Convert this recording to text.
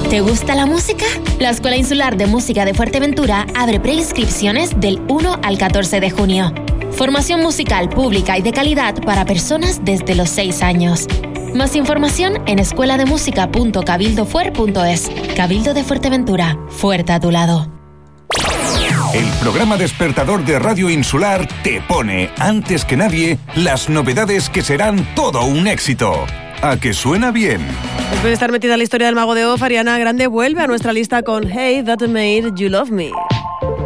¿Te gusta la música? La Escuela Insular de Música de Fuerteventura abre preinscripciones del 1 al 14 de junio. Formación musical pública y de calidad para personas desde los 6 años. Más información en escuelademusica.cabildofuer.es. Cabildo de Fuerteventura, fuerte a tu lado. El programa despertador de Radio Insular te pone, antes que nadie, las novedades que serán todo un éxito. ¿A que suena bien? Después de estar metida en la historia del Mago de Oz, Ariana Grande vuelve a nuestra lista con Hey, That Made You Love Me.